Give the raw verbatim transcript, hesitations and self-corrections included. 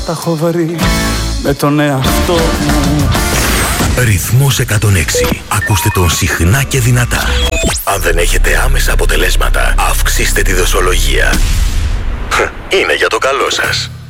Τα έχω βρει με τον εαυτό μου. Ρυθμός εκατόν έξι. Ακούστε τον συχνά και δυνατά. Αν δεν έχετε άμεσα αποτελέσματα, αυξήστε τη δοσολογία. Είναι για το καλό σας.